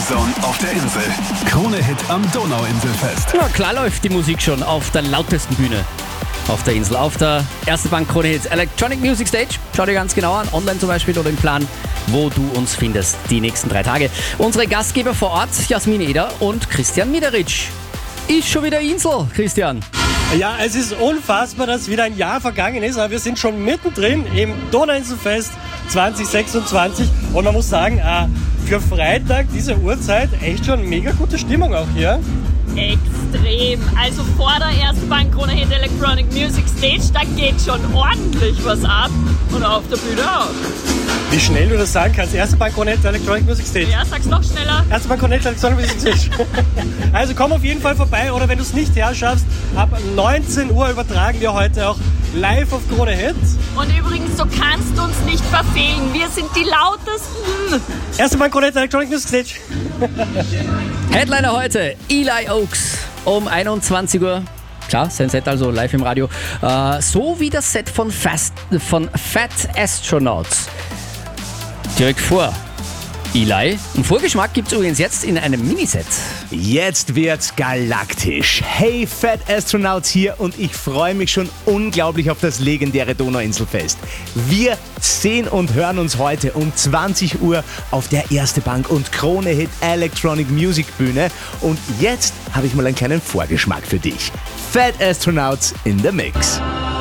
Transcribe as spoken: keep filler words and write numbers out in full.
Zone auf der Insel. Krone-Hit am Donauinselfest. Ja, klar läuft die Musik schon auf der lautesten Bühne auf der Insel. Auf der Erste Bank Krone Hits Electronic Music Stage. Schau dir ganz genau an, online zum Beispiel oder im Plan, wo du uns findest die nächsten drei Tage. Unsere Gastgeber vor Ort, Jasmin Eder und Christian Miederitsch. Ist schon wieder Insel, Christian. Ja, es ist unfassbar, dass wieder ein Jahr vergangen ist, aber wir sind schon mittendrin im Donauinselfest zwanzig sechsundzwanzig und man muss sagen, für Freitag, diese Uhrzeit, echt schon mega gute Stimmung auch hier. Extrem. Also vor der Ersten Bank Krone Hit Electronic Music Stage, da geht schon ordentlich was ab und auf der Bühne auch. Wie schnell du das sagen kannst. Erste Bank Krone Hit Electronic Music Stage. Ja, sag's noch schneller. Erste Bank Krone Hit Electronic Music Stage. Also komm auf jeden Fall vorbei oder wenn du es nicht herschaffst, ab neunzehn Uhr übertragen wir heute auch live auf Krone Hit. Und übrigens, du kannst uns nicht verfehlen. Wir sind die lautesten. Erste Bank Krone Hit Electronic Music Stage. Headliner heute, Eli Oaks um einundzwanzig Uhr. Klar, sein Set also live im Radio. Äh, so wie das Set von, Fast, von Fat Astronauts. Direkt vor Eli. Einen Vorgeschmack gibt es übrigens jetzt in einem Miniset. Jetzt wird's galaktisch. Hey, Fat Astronauts hier und ich freue mich schon unglaublich auf das legendäre Donauinselfest. Wir sehen und hören uns heute um zwanzig Uhr auf der Erste Bank und Krone Hit Electronic Music Bühne. Und jetzt habe ich mal einen kleinen Vorgeschmack für dich. Fat Astronauts in the Mix.